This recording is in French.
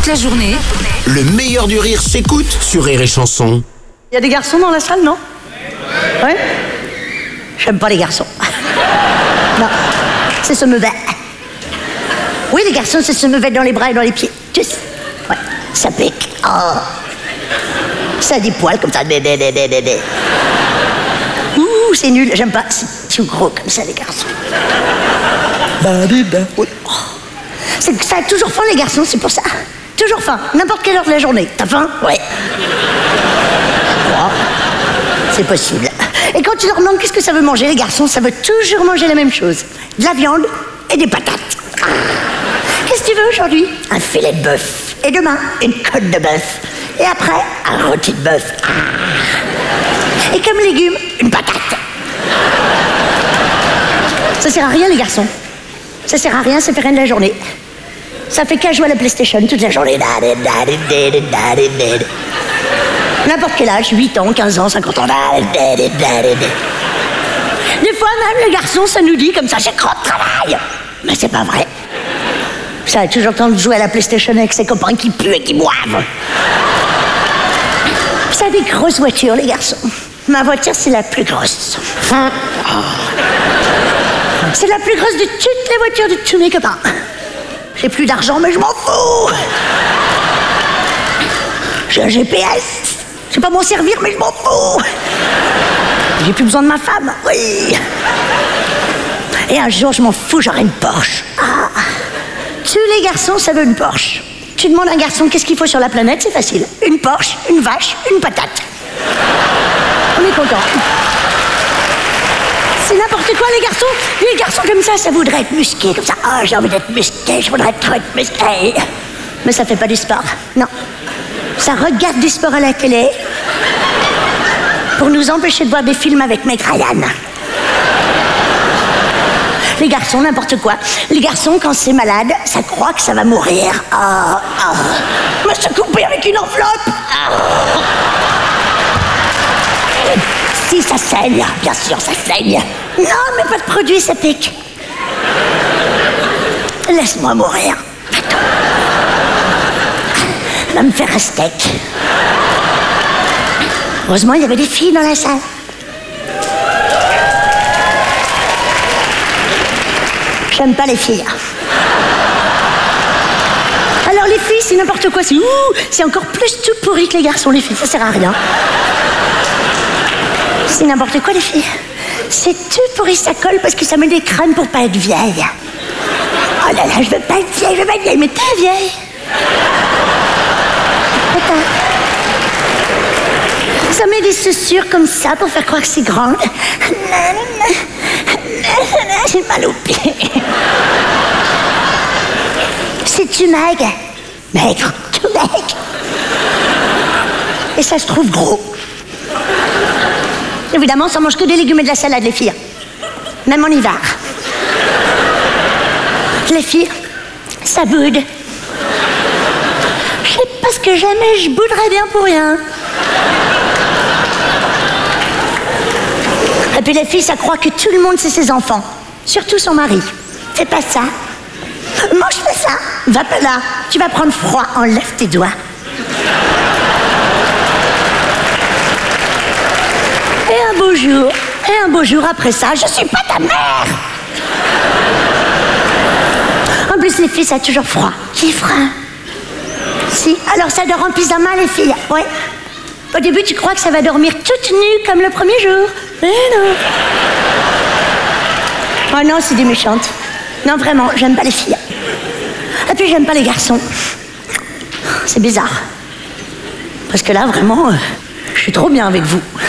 la journée, Le meilleur du rire s'écoute sur Rire et Chanson. Il y a des garçons dans la salle, non? Ouais. J'aime pas les garçons. Non, c'est se me mettre. Oui, les garçons, c'est se me mettre dans les bras et dans les pieds. Tous. Ouais, ça pique. Oh. Ça a des poils comme ça. Ouh, c'est nul, j'aime pas. C'est tout gros comme ça, les garçons. Oui. Oh. Ça a toujours faim, les garçons, c'est pour ça. Toujours faim, n'importe quelle heure de la journée. T'as faim? Ouais. Oh. C'est possible. Et quand tu leur demandes qu'est-ce que ça veut manger, les garçons, ça veut toujours manger la même chose. De la viande et des patates. Ah. Qu'est-ce que tu veux aujourd'hui? Un filet de bœuf. Et demain, une côte de bœuf. Et après, un rôti de bœuf. Ah. Et comme légumes, une patate. Ça sert à rien, les garçons. Ça sert à rien, ça fait rien de la journée. Ça fait qu'à jouer à la PlayStation toute la journée. N'importe quel âge, 8 ans, 15 ans, 50 ans. Des fois, même les garçons, ça nous dit comme ça, j'ai trop de travail. Mais c'est pas vrai. Ça a toujours le temps de jouer à la PlayStation avec ses copains qui puent et qui boivent. Ça a des grosses voitures, les garçons. Ma voiture, c'est la plus grosse. C'est la plus grosse de toutes les voitures de tous mes copains. J'ai plus d'argent, mais je m'en fous. J'ai un GPS. Je sais pas m'en servir, mais je m'en fous. J'ai plus besoin de ma femme, oui. Et un jour, je m'en fous, j'aurai une Porsche. Ah. Tous les garçons, ça veut une Porsche. Tu demandes à un garçon qu'est-ce qu'il faut sur la planète, c'est facile. Une Porsche, une vache, une patate. On est content. C'est n'importe quoi, les garçons. Les garçons comme ça voudrait être musqué, comme ça. Ah, j'ai envie d'être musqué, je voudrais trop être musqué. Mais ça fait pas du sport, non. Ça regarde du sport à la télé pour nous empêcher de voir des films avec Meg Ryan. Les garçons, n'importe quoi. Les garçons, quand c'est malade, ça croit que ça va mourir. Ah, ah. Moi, je suis coupé avec une enveloppe. Ah. Si, ça saigne, bien sûr, ça saigne. Non, mais pas de produit, ça pique. Laisse-moi mourir. Va me faire un steak. Heureusement, il y avait des filles dans la salle. J'aime pas les filles. Alors les filles, c'est n'importe quoi. C'est encore plus tout pourri que les garçons, les filles. Ça sert à rien. C'est n'importe quoi, les filles. C'est tout pourri, ça colle parce que ça met des crèmes pour pas être vieille. Oh là là, je veux pas être vieille, mais t'es vieille. Attends. Ça met des chaussures comme ça pour faire croire que c'est grande. J'ai mal aux pieds. C'est-tu maigre? Maigre, tout maigre. Et ça se trouve gros. Évidemment, ça mange que des légumes et de la salade, les filles. Même en hiver. Les filles, ça boude. Je sais pas ce que jamais je bouderais bien pour rien. Et puis les filles, ça croit que tout le monde c'est ses enfants. Surtout son mari. Fais pas ça. Moi, je fais ça. Va pas là. Tu vas prendre froid. Enlève tes doigts. Et un beau jour après ça, je suis pas ta mère. En plus, les filles, ça a toujours froid. Qui fera? Si, alors ça dort en pyjama, les filles. Ouais. Au début, tu crois que ça va dormir toute nue comme le premier jour. Mais non. Oh non, c'est des méchantes. Non, vraiment, j'aime pas les filles. Et puis, j'aime pas les garçons. C'est bizarre. Parce que là, vraiment, je suis trop bien avec vous.